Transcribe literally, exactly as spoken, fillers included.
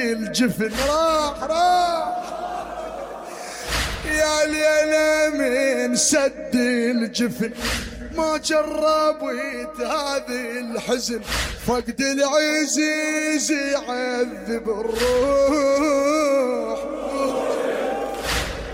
الجفن راح راح يا ليلة من سد الجفن ما جربت هذا الحزن فقد العزيز يعذب الروح